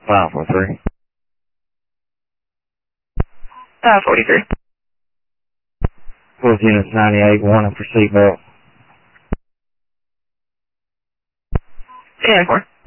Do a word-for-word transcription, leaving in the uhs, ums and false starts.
five four three. Uh, forty-three. Fourth unit's ninety-eight, warning for seatbelt. ten four.